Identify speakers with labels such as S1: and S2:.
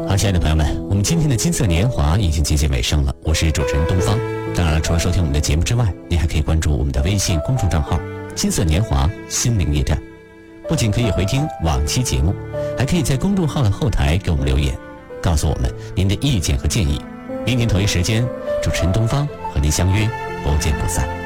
S1: 好，亲爱的朋友们，我们今天的金色年华已经接近尾声了。我是主持人东方。当然了，除了收听我们的节目之外，您还可以关注我们的微信公众账号金色年华心灵驿站。不仅可以回听往期节目，还可以在公众号的后台给我们留言，告诉我们您的意见和建议。明天同一时间，主持人东方和您相约不见不散。